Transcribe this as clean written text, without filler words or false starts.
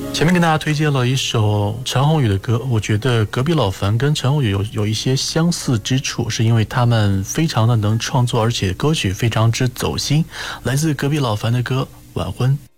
前面跟大家推荐了一首陈鸿宇的歌，我觉得隔壁老樊跟陈鸿宇有一些相似之处，是因为他们非常的能创作，而且歌曲非常之走心。来自隔壁老樊的歌《晚婚》。